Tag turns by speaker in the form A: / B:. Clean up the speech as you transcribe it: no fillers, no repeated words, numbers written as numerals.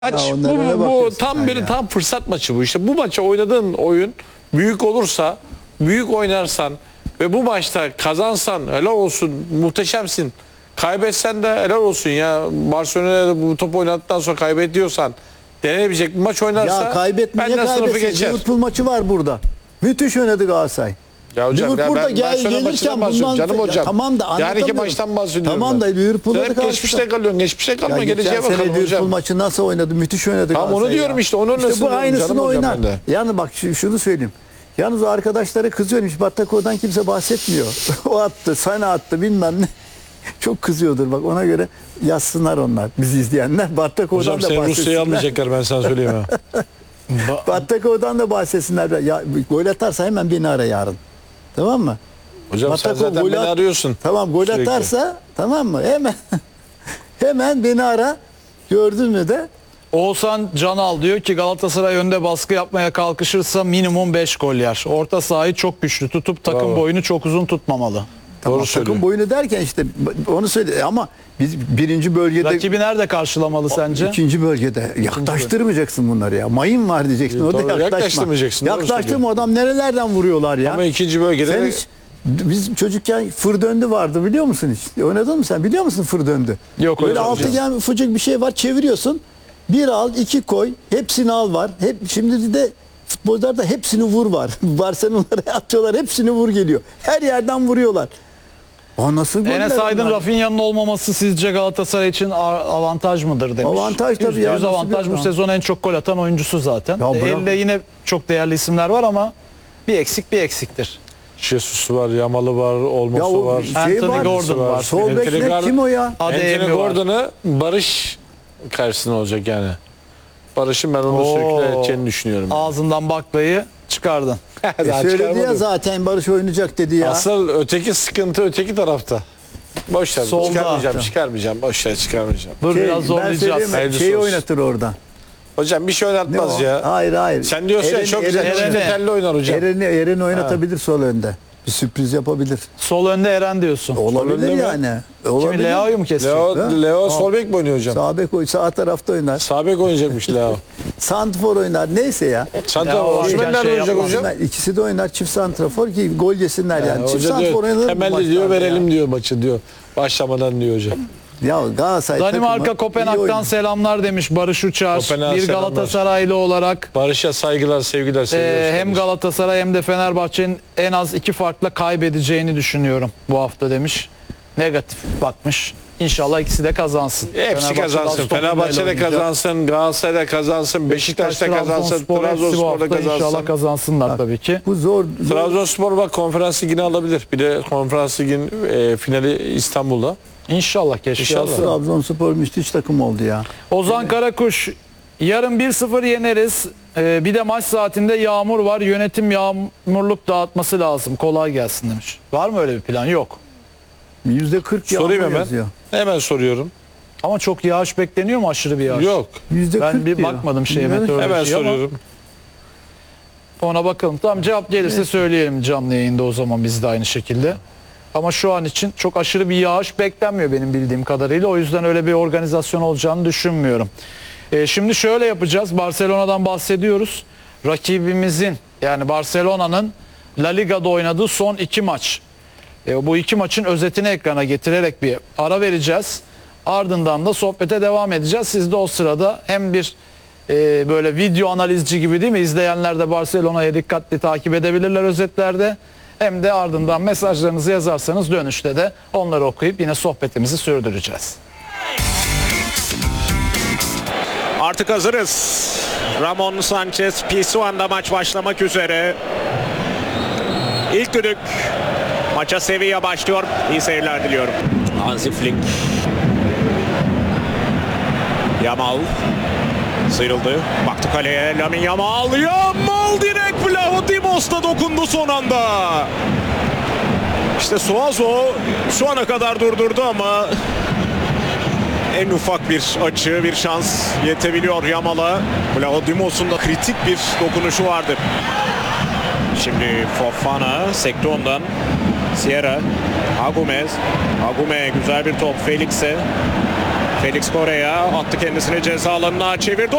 A: Maç
B: Ya
A: bu,
B: onlara ne
A: bu
B: bakıyorsun
A: tam
B: sen
A: bir
B: ya?
A: tam fırsat maçı bu. İşte bu maça oynadığın oyun büyük olursa, büyük oynarsan ve bu maçta kazansan helal olsun, muhteşemsin. Kaybetsen de helal olsun ya. Barcelona'da bu top oynadıktan sonra kaybediyorsan denenebilecek bir maç oynarsa
B: Ya kaybetmeye
A: benden sınıfı
B: kaybetsin.
A: geçer.
B: Liverpool maçı var burada. Müthiş oynadı Galatasaray.
A: Ya hocam,
B: Liverpool'da
A: ben Barcelona
B: gelirken
A: maçından bahsediyorum
B: bundan
A: canım hocam.
B: tamam da
A: Yani iki
B: anlatamıyorum.
A: maçtan bahsediyorum.
B: Tamam da
A: ben.
B: Liverpool'da
A: Sen
B: da
A: hep
B: karşı.
A: geçmişte kalıyorsun. Geçmişte kalma,
B: Ya
A: geleceğe
B: geçen sene
A: bakalım
B: Liverpool
A: hocam.
B: maçı nasıl oynadı? Müthiş oynadı
A: Tamam,
B: Galatasaray
A: onu diyorum
B: ya.
A: işte, onun
B: İşte
A: örnesini
B: bu
A: diyorum
B: aynısını
A: canım hocam
B: oynar.
A: ben de.
B: Yani bak şunu söyleyeyim. Yalnız o arkadaşları kızıyormuş. Batako'dan kimse bahsetmiyor. O attı, sana attı bilmem ne. Çok kızıyordur bak, ona göre yazsınlar onlar. Bizi izleyenler. Batako'dan
A: Hocam
B: da
A: sen Rusya'yı
B: bahsetsinler.
A: almayacaklar, ben sana söyleyeyim ha.
B: Batako'dan da bahsetsinler. Ya, gol atarsa hemen beni ara yarın. Tamam mı?
A: Hocam sen
B: Batako
A: zaten
B: gol
A: beni
B: at-
A: arıyorsun.
B: Tamam, gol
A: sürekli.
B: atarsa tamam mı? Hemen beni ara. Gördün mü de?
C: Oğuzhan Canal diyor ki Galatasaray önde baskı yapmaya kalkışırsa minimum 5 gol yer. Orta sahayı çok güçlü tutup takım
A: Bravo.
C: boyunu çok uzun tutmamalı.
B: Tamam,
A: Doğru söylüyor.
B: takım boyunu derken işte onu söyle ama biz birinci bölgede,
C: Rakibi nerede karşılamalı sence?
B: ikinci bölgede yaklaştırmayacaksın bunları ya. Mayın var diyeceksin.
A: Doğru,
B: Orada yaklaşma.
A: yaklaştırmayacaksın, doğru
B: Yaklaştırma,
A: söylüyorsun.
B: adam nerelerden vuruyorlar ya.
A: Ama ikinci bölgede
B: Sen
A: de-
B: hiç, biz çocukken fır döndü vardı, biliyor musun hiç? Oynadın mı sen? Biliyor musun fır döndü?
C: Yok
B: Böyle
C: hocam.
B: altıgen ufacık bir şey var, çeviriyorsun. Bir al, iki koy, hepsini al var. Şimdi de futbolcularda hepsini vur var. Barcelona'ya atıyorlar, hepsini vur geliyor. Her yerden vuruyorlar. O nasıl goller
C: Enes Aydın
B: bunlar?
C: Rafinha'nın olmaması sizce Galatasaray için avantaj mıdır demiş.
B: Avantaj tabii ya,
C: %100
B: nasıl
C: avantaj,
B: bir
C: bu
B: adam?
C: sezon en çok gol atan oyuncusu zaten.
B: Ya bırak.
C: Elde yine çok değerli isimler var ama bir eksiktir.
A: Jesus var, Yamalı var,
B: Ya
A: Olmosu
B: o
A: var.
B: şey
C: Anthony
B: var,
C: Gordon var.
B: Sol bek
A: Anthony
B: ne?
A: Gordon-
B: Kim o ya?
C: ADM
A: Anthony
C: var.
A: Gordon'ı Barış karşısında olacak yani. Barış'ın ben onu sürükle edeceğini düşünüyorum.
C: Ağzından baklayı çıkardın.
A: Daha
B: Söyledi ya
A: çıkarmadım.
B: zaten Barış oynayacak dedi ya.
A: Asıl öteki sıkıntı öteki tarafta. Boş ver,
C: Solda.
A: çıkarmayacağım. Boş ver, çıkarmayacağım.
C: Dur
B: Şey,
C: biraz
B: ben
C: zorlayacağız.
B: söyleyeyim,
A: Hayırlısı
B: şeyi
A: olsun.
B: oynatır orada.
A: Hocam bir şey
B: Ne
A: oynatmaz
B: o?
A: ya.
B: Hayır.
A: Sen diyorsun ya, çok güzel.
C: Eren'i-
A: Telli oynar hocam.
B: Eren'i oynatabilir sol önde. Bir sürpriz yapabilir.
C: Sol önde Eren diyorsun.
B: Olabilir
A: önde mi?
B: yani.
C: Kimi
B: Olabilir.
C: Leao'yu mu kesecek?
A: Leo sol bek mi oynuyor hocam?
B: Sağ bek oy, sağ tarafta oynar.
A: Sağ bek oynayacakmış Leo.
B: Santrfor oynar. Neyse ya.
A: Santrafor
C: Leo
A: Osimhen
C: varken
A: nerede
C: şey
A: oynayacak
C: yapmaz.
A: hocam?
B: İkisi de oynar, çift santrafor ki gol yesinler yani. Çift
A: Hoca
B: santrafor
A: diyor,
B: oynanır bu
A: temelli diyor,
B: maçlarda
A: verelim
B: ya.
A: diyor maçı diyor. Başlamadan diyor hocam.
B: Ya Galatasaray
C: Danimarka
B: takımı iyi
C: Kopenhag'dan
B: oynuyor.
C: selamlar demiş Barış Uçar.
A: Kopenhag'a
C: Bir
A: selamlar.
C: Galatasaraylı olarak
A: Barış'a saygılar, sevgiler, seviyoruz.
C: hem Galatasaray hem de Fenerbahçe'nin en az 2 farkla kaybedeceğini düşünüyorum bu hafta demiş. Negatif bakmış. İnşallah ikisi de kazansın.
A: Hepsi
C: Fenerbahçe
A: kazansın.
C: Aston Villa ile
A: Fenerbahçe de
C: oynayacak.
A: kazansın, Galatasaray da kazansın, Beşiktaş da kazansın,
C: Trabzonspor hepsi bu
A: Trabzonspor da
C: hafta inşallah
A: kazansın.
C: kazansınlar tabii ki.
B: Bu zor.
A: Trabzonspor bak konferans ligini alabilir. Bir de konferans ligin finali İstanbul'da.
C: İnşallah keşke.
A: İnşallah.
C: alsın.
B: Trabzonspor müthiş takım oldu ya.
C: Ozan Karakuş, yarın 1-0 yeneriz. Bir de maç saatinde yağmur var. Yönetim yağmurluk dağıtması lazım. Kolay gelsin demiş. Var mı öyle bir plan? Yok.
B: %40
A: Sorayım
B: yağmur
A: hemen.
B: yazıyor.
A: Hemen soruyorum.
C: Ama çok yağış bekleniyor mu, aşırı bir yağış?
A: Yok.
B: %40
C: Ben bir
B: diyor.
C: bakmadım şeye,
B: Bilmiyorum.
C: meteorolojiye
A: Hemen
C: ama
A: soruyorum.
C: ona bakalım. Tamam, cevap gelirse söyleyelim canlı yayında, o zaman biz de aynı şekilde. Ama şu an için çok aşırı bir yağış beklenmiyor benim bildiğim kadarıyla. O yüzden öyle bir organizasyon olacağını düşünmüyorum. Şimdi şöyle yapacağız. Barcelona'dan bahsediyoruz. Rakibimizin, yani Barcelona'nın La Liga'da oynadığı son 2 maç. Bu 2 maçın özetini ekrana getirerek bir ara vereceğiz. Ardından da sohbete devam edeceğiz. Siz de o sırada hem bir böyle video analizci gibi, değil mi? İzleyenler de Barcelona'yı dikkatli takip edebilirler özetlerde. Hem de ardından mesajlarınızı yazarsanız dönüşte de onları okuyup yine sohbetimizi sürdüreceğiz.
D: Artık hazırız. Ramon Sanchez Pizjuan'da maç başlamak üzere. İlk düdük. Maça Sevilla başlıyor. İyi seyirler diliyorum. Hansi Flick. Yamal. Sıyrıldı. Baktı kaleye. Lamine Yamal. Yamal direkt Vlahodimos'ta dokundu son anda. İşte Suazo şu ana kadar durdurdu ama en ufak bir açı, bir şans yetebiliyor Yamal'a. Vlahodimos'un da kritik bir dokunuşu vardı. Şimdi Fofana sekti ondan. Sierra, Agumez. Agume güzel bir top Felix'e. Felix Correa attı kendisini ceza alanına çevirdi.